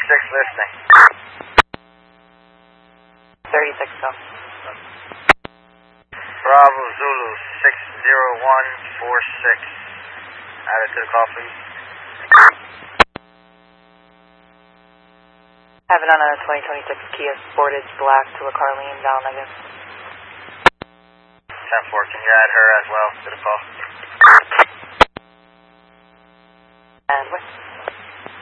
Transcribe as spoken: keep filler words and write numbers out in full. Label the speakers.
Speaker 1: six listening.
Speaker 2: thirty-six, go.
Speaker 1: Bravo Zulu six zero one four six. Add it to the call, please.
Speaker 2: Have it on a twenty twenty-six Kia Sportage Black to a Carlene down again.
Speaker 1: ten four, can you add her as well to the call?
Speaker 2: And what?